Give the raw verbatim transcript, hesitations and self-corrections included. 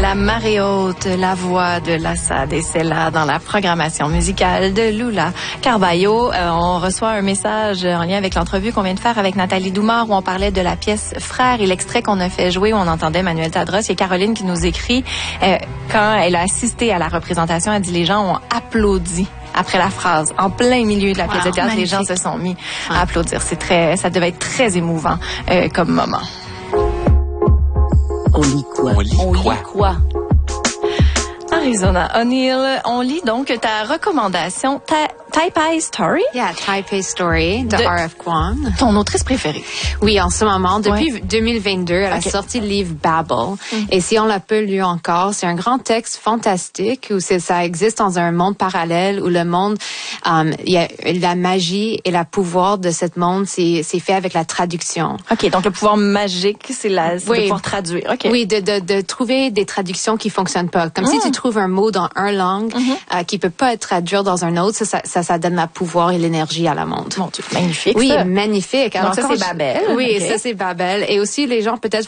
La marée haute, la voix de l'Assad, et c'est là dans la programmation musicale de Lula Carballo. Euh, on reçoit un message en lien avec l'entrevue qu'on vient de faire avec Nathalie Doumard où on parlait de la pièce Frères et l'extrait qu'on a fait jouer où on entendait Manuel Tadros. Il y a Caroline qui nous écrit euh, quand elle a assisté à la représentation, elle dit les gens ont applaudi après la phrase, en plein milieu de la pièce wow, de théâtre, magnifique. Les gens se sont mis ouais. à applaudir. C'est très, ça devait être très émouvant euh, comme moment. On lit quoi? On lit on quoi? Lit quoi? Arizona O'Neill, on lit donc ta recommandation, ta Taipei Story. Yeah, Taipei Story de, de R F Kuang. Ton autrice préférée. Oui, en ce moment, depuis ouais. deux mille vingt-deux, elle okay. a sorti le livre Babel. Mm. Et si on l'a pas lu encore, c'est un grand texte fantastique où c'est, ça existe dans un monde parallèle où le monde, um, y a la magie et le pouvoir de ce monde, c'est, c'est fait avec la traduction. OK, donc le pouvoir magique, c'est, la, c'est oui. de pouvoir traduire. OK. Oui, de, de, de trouver des traductions qui fonctionnent pas. Comme mm. si tu trouves un mot dans une langue mm-hmm. euh, qui peut pas être traduit dans un autre, ça, ça, ça Ça, ça donne le pouvoir et l'énergie à la monde. Mon Dieu, magnifique. Oui, ça. magnifique. Alors, donc ça, c'est Babel. Oui, okay. ça, c'est Babel. Et aussi, les gens peut-être